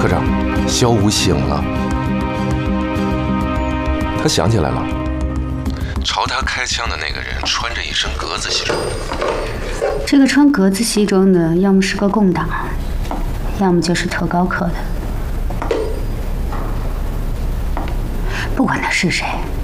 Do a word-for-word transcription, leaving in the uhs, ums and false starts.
科长，萧武醒了，他想起来了，朝他开枪的那个人穿着一身格子西装。 这个穿格子西装的，要么是个共党，要么就是特高科的。不管他是谁，